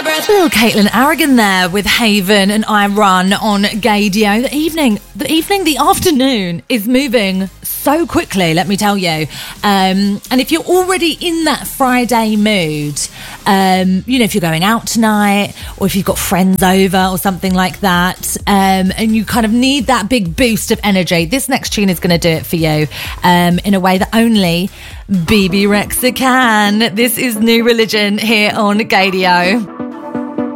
Little Caitlin Aragon there with Haven and I Run on Gaydio. The afternoon is moving so quickly, let me tell you. And if you're already in that Friday mood, if you're going out tonight or if you've got friends over or something like that, and you kind of need that big boost of energy, this next tune is going to do it for you in a way that only Bebe Rexha can. This is New Religion here on Gaydio.